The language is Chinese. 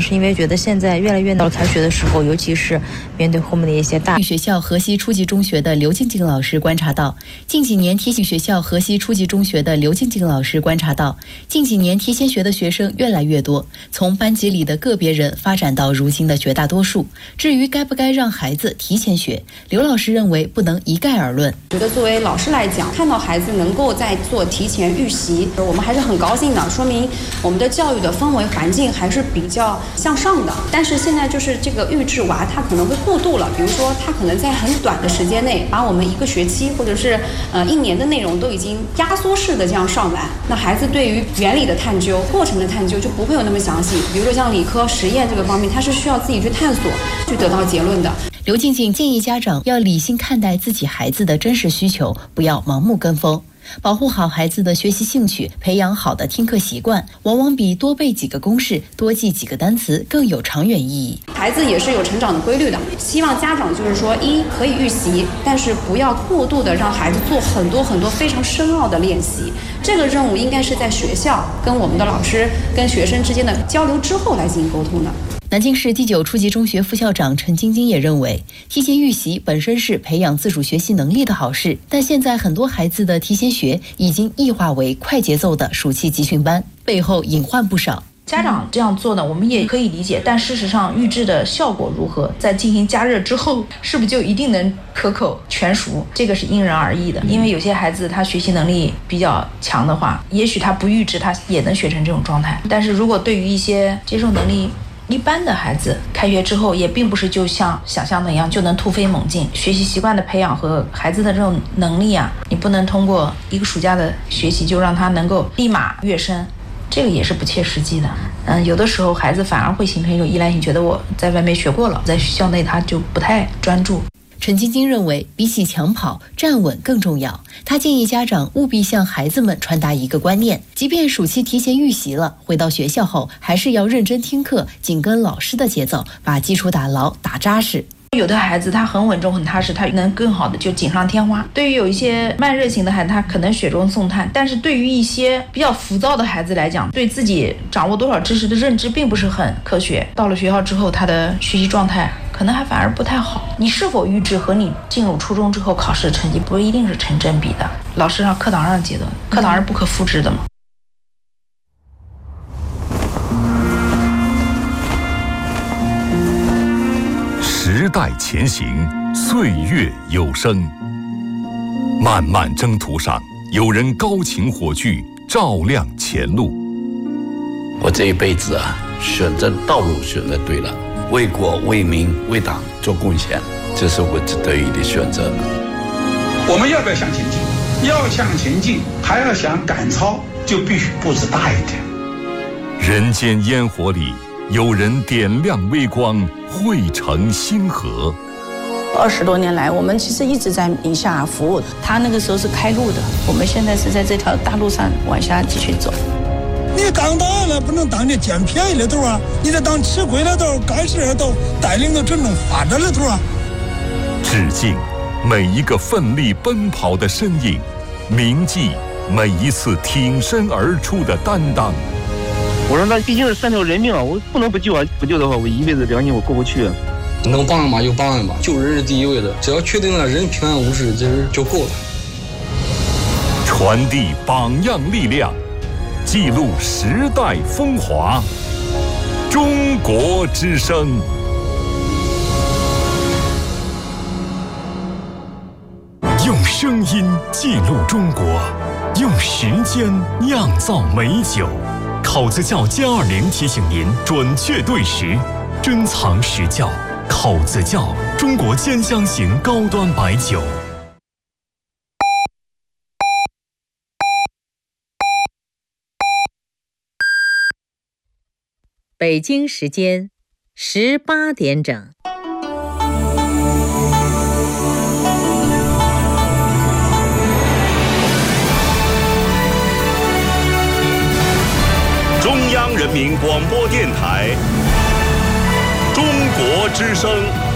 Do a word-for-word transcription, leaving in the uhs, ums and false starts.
是因为觉得现在越来越到了开学的时候，尤其是面对后面的一些大学校河西初级中学的刘静静老师观察到，近几年提醒学校河西初级中学的刘静静老师观察到，近几年提前学的学生越来越多，从班级里的个别人发展到如今的绝大多数。至于该不该让孩子提前学，刘老师认为不能一概而论。 觉得作为老师来讲，看到孩子能够在做提前预习，我们还是很高兴的，说明我们的教育的氛围环境还是比较向上的。但是现在就是这个预制娃，他可能会过度了，比如说他可能在很短的时间内把我们一个学期或者是呃一年的内容都已经压缩式的这样上完，那孩子对于原理的探究、过程的探究就不会有那么详细。比如说像理科实验这个方面，它是需要自己去探索、去得到结论的。 刘静静建议家长要理性看待自己孩子的真实需求，不要盲目跟风，保护好孩子的学习兴趣，培养好的听课习惯，往往比多背几个公式、多记几个单词更有长远意义。 孩子也是有成长的规律的，希望家长就是说，一可以预习，但是不要过度的让孩子做很多很多非常深奥的练习。这个任务应该是在学校跟我们的老师、跟学生之间的交流之后来进行沟通的。 南京市第九初级中学副校长陈晶晶也认为，提前预习本身是培养自主学习能力的好事，但现在很多孩子的提前学已经异化为快节奏的暑期集训班，背后隐患不少。 家长这样做呢，我们也可以理解，但事实上预制的效果如何，在进行加热之后，是不是就一定能可口全熟？这个是因人而异的，因为有些孩子他学习能力比较强的话，也许他不预制他也能学成这种状态，但是如果对于一些接受能力一般的孩子，开学之后也并不是就像想象的一样就能突飞猛进。学习习惯的培养和孩子的这种能力啊，你不能通过一个暑假的学习就让他能够立马跃升，这个也是不切实际的。嗯，有的时候孩子反而会形成一种依赖性，觉得我在外面学过了，在校内他就不太专注。 陈晶晶认为，比起抢跑，站稳更重要。她建议家长务必向孩子们传达一个观念，即便暑期提前预习了，回到学校后还是要认真听课，紧跟老师的节奏，把基础打牢打扎实。 有的孩子他很稳重很踏实，他能更好的就锦上添花。对于有一些慢热型的孩子，他可能雪中送炭，但是对于一些比较浮躁的孩子来讲，对自己掌握多少知识的认知并不是很科学，到了学校之后他的学习状态可能还反而不太好。你是否预制和你进入初中之后考试的成绩不一定是成正比的，老师让课堂上阶段，课堂是不可复制的嘛。 时代前行，岁月有声。漫漫征途上，有人高擎火炬，照亮前路。 我这一辈子啊，选择道路选择对了，为国为民为党做贡献，这是我得意的选择。 我们要不要向前进？要向前进，还要想赶超，就必须步子大一点。 人间烟火里，有人点亮微光，汇成星河。 二十多年来，我们其实一直在宁夏服务。他那个时候是开路的，我们现在是在这条大路上往下继续走。 你当大了，不能当这捡便宜的头啊！你得当吃亏的头，干事的头，带领着真正发展的头啊！ 致敬每一个奋力奔跑的身影，铭记每一次挺身而出的担当。 我说那毕竟是三条人命啊，我不能不救啊！不救的话，我一辈子良心我过不去。 能帮人嘛就帮人吧，救人是第一位的，只要确定了人平安无事，这就够了。 传递榜样力量，记录时代风华。中国之声。 用声音记录中国，用时间酿造美酒。口子窖歼二零提醒您准确对时，珍藏实窖。口子窖，中国兼香型高端白酒。 北京时间十八点整。 中央人民广播电台。中国之声。